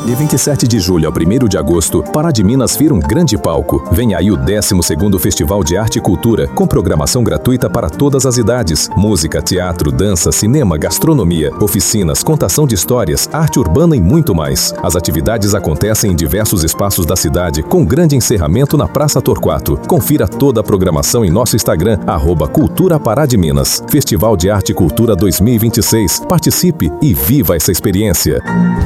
De 27 de julho ao 1º de agosto, Pará de Minas vira um grande palco. Vem aí o 12º Festival de Arte e Cultura, com programação gratuita para todas as idades. Música, teatro, dança, cinema, gastronomia, oficinas, contação de histórias, arte urbana e muito mais. As atividades acontecem em diversos espaços da cidade, com grande encerramento na Praça Torquato. Confira toda a programação em nosso Instagram, @Cultura Pará de Minas. Festival de Arte e Cultura 2026. Participe e viva essa experiência.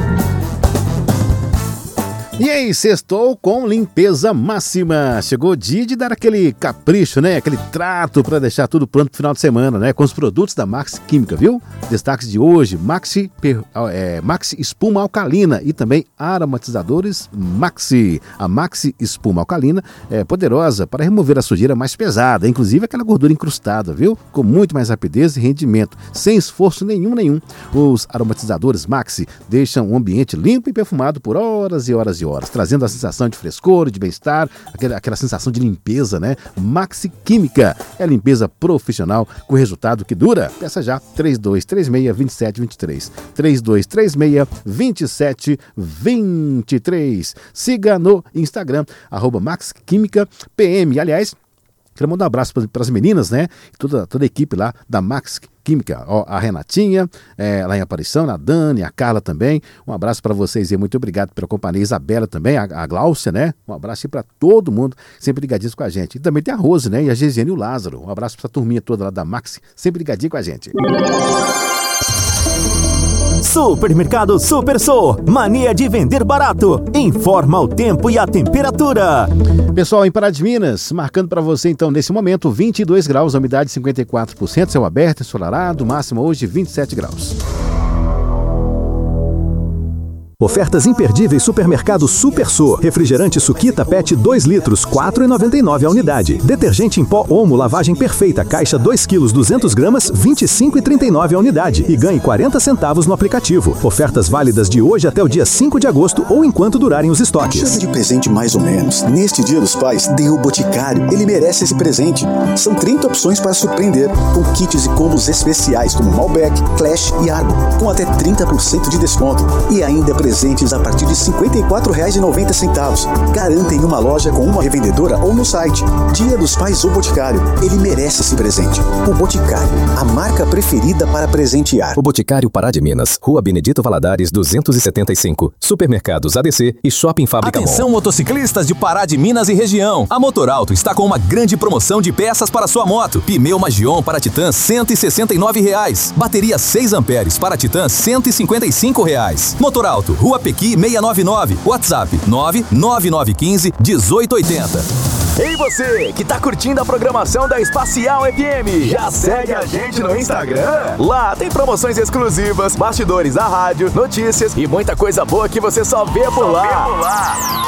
E aí, sextou com limpeza máxima. Chegou o dia de dar aquele capricho, né? Aquele trato para deixar tudo pronto pro final de semana, né? Com os produtos da Maxi Química, viu? Destaques de hoje: Maxi Espuma Alcalina e também aromatizadores Maxi. A Maxi Espuma Alcalina é poderosa para remover a sujeira mais pesada, inclusive aquela gordura incrustada, viu? Com muito mais rapidez e rendimento, sem esforço nenhum. Os aromatizadores Maxi deixam o ambiente limpo e perfumado por horas e horas e horas, trazendo a sensação de frescor, de bem-estar, aquela sensação de limpeza, né? Maxi Química é a limpeza profissional com resultado que dura. Peça já, 3236-2723. 3236-2723. Siga no Instagram, @Maxi Química PM. Aliás, quero mandar um abraço para as meninas, né? Toda a equipe lá da Maxi Química, ó, a Renatinha, lá em Aparição, a Dani, a Carla também. Um abraço para vocês e muito obrigado pela companhia. Isabela também, a Gláucia, né? Um abraço para todo mundo, sempre ligadinho com a gente. E também tem a Rose, né? E a Gesiane e o Lázaro. Um abraço para essa turminha toda lá da Maxi, sempre ligadinho com a gente. Supermercado Super Sou, mania de vender barato. Informa o tempo e a temperatura. Pessoal, em Pará de Minas, marcando para você então nesse momento 22 graus, a umidade 54%, céu aberto, ensolarado, máxima hoje 27 graus. Ofertas imperdíveis Supermercado Super Sou. Refrigerante Suquita PET 2 litros, R$ 4,99 a unidade. Detergente em pó Omo Lavagem Perfeita, caixa 2 kg 200 gramas, R$ 25,39 a unidade. E ganhe 40 centavos no aplicativo. Ofertas válidas de hoje até o dia 5 de agosto ou enquanto durarem os estoques. Chama de presente mais ou menos. Neste Dia dos Pais, dê o Boticário. Ele merece esse presente. São 30 opções para surpreender, com kits e combos especiais como Malbec, Clash e Argo, com até 30% de desconto. E ainda presentes a partir de R$ 54,90. Garanta em uma loja com uma revendedora ou no site. Dia dos Pais O Boticário. Ele merece esse presente. O Boticário, a marca preferida para presentear. O Boticário Pará de Minas, Rua Benedito Valadares 275, Supermercados ADC e Shopping Fábrica Mall. Atenção motociclistas de Pará de Minas e região. A Motorauto está com uma grande promoção de peças para sua moto. Pneu Magion para Titan, R$ 169. Bateria 6 amperes para Titan, R$ 155. Motorauto, Rua Pequi 699, WhatsApp 99915-1880. Ei você, que tá curtindo a programação da Espacial FM, já segue a gente no Instagram? Lá tem promoções exclusivas, bastidores da rádio, notícias e muita coisa boa que você só vê por lá.